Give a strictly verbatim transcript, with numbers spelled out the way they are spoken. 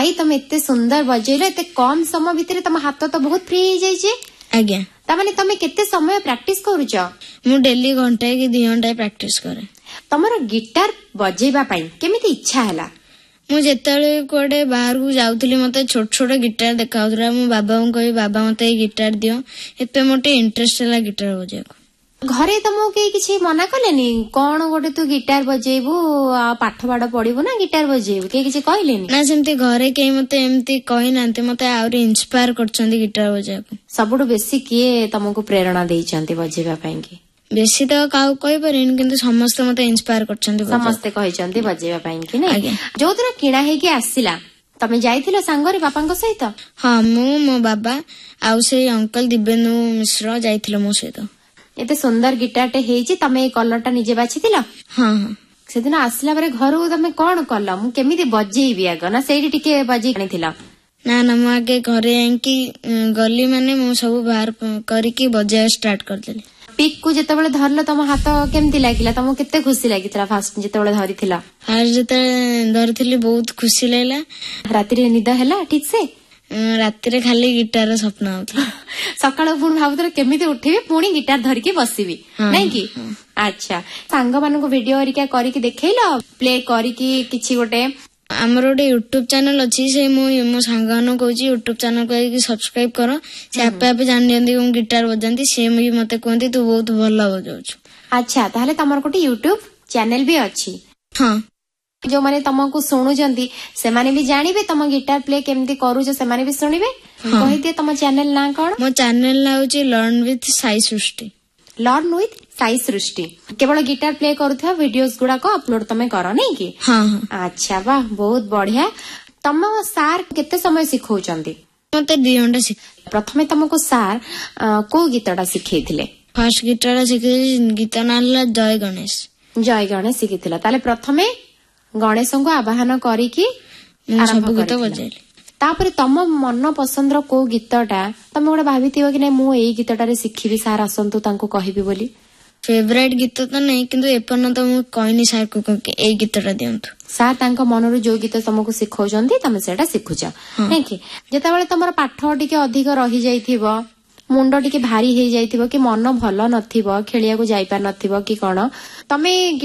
भाई तुम एते सुंदर बजेलो एते कम समय भितर तुम हाथ तो बहुत फ्री हो जाइए आज्ञा तामाने तुम केते समय प्रैक्टिस करूछ मु डेली घंटे कि दी घंटा प्रैक्टिस करे तमरो गिटार बजेबा पई केमिति इच्छा हला मु जेतले कोडे बाहर को जाउथली मते छोट छोट गिटार देखाउतरा मो बाबा को कहि बाबा मते ए गिटार दियो एते मोटे इंटरेस्ट हला गिटार बजे घरे तुमको के किछि मना कलेनी कोन गोटे तू गिटार बजेबू आ पाठ पाठ पढिबू ना गिटार बजेबू के किछि कहलेनी ना सेमती घरे के मते एमती कहि नांते मते आउरी इंस्पायर करछंदी गिटार बजे सबुठु बेसी किए तुमको प्रेरणा देइछंती बजेबा पई की बेसी तो काउ कहि परिन किंतु समस्त मते इंस्पायर करछंती समस्त कहिछंती बजेबा पई की नै जो दिन किणा हे की आसिला तमे जाइथिलो सांगरे बापांको सहित हां मु मो बाबा आउ से अंकल दिबेनु मिश्र जाइथिलो मो सहित एते सुंदर गिटारटे हेजी तमे ए कलरटा निजे बाछिथिलो हां हां सेदिन आसिला बारे घरु तमे कोन कल मु केमिति बजेइबी आग ना सेठी टिके बजे आनिथिलो ना ना मु आगे घरे आंकी गली माने मु सब बाहर करिकी बजे स्टार्ट कर देली पिक को जेतेबेले धरलो तम हाथ केमिति लागिला तमो केते खुशी लागितला फास्ट जेतेबेले धरिथिला फास्ट जेते धरिथिली बहुत खुशी लागला राती रे निद हैला ठीक से राती रे खाली गिटार सपना होतला सकाळ पुण भाबुतले केमिति उठिबी पुणी गिटार धरिकी बसिबी नै की अच्छा सांग मानको वीडियो हरिका करिकी देखैलो प्ले करिकी किछि गोटे हमर गोटे यूट्यूब चैनल अछि से मो मो सांगानो कहूची यूट्यूब चैनल को सब्सक्राइब करो से आपे आपे जान जंदी हम गिटार बजांती से भी मते कहंती तू बहुत भल्ला बजाउछ अच्छा ताले तमर गोटे यूट्यूब चैनल भी अछि हां जो माने तमको सुनु जंती से माने भी जानिबे तम गिटार प्ले केमती करू जे से माने भी सुनिबे कहि दे तम चैनल ना कोन मो चैनल ना होची learn with Sai Srishti learn with Sai सृष्टि केवल गिटार प्ले करूथवा वीडियोस गुडा को अपलोड तमे करो नै की हां हां अच्छा वाह बहुत बढ़िया तम सार केते समय सिखौचंती मते दो घंटा सिख प्रथमे तमको सार को गीतडा सिखैथिले फर्स्ट गिटार सिखै गीत नाला जय गणेश जय गणेश सिखिथिला ताले प्रथमे गणेश को आवाहन करिकी सब गीत बजेली तापर तम मन पसंद रो को गीतटा तमे गोटे भाबिथिबो कि नै मु एई गीतटारे सिखिबी सार आसंतु तांको कहिबी बोली फेवरेट गीत तो नहीं किंतु एपन तो मु कहनी सार को एई गीतटा दियंतु सार तांको मनरु जो गीत तुमको सिखौचंती तमे सेटा सिखुछ नै कि जेताबेले तमर पाठ टिके अधिक रहि जाइथिबो मुंड टिके भारी हे जाइथिबो कि मन भलो नथिबो खेलिया को जाई पार नथिबो कि कोन तमे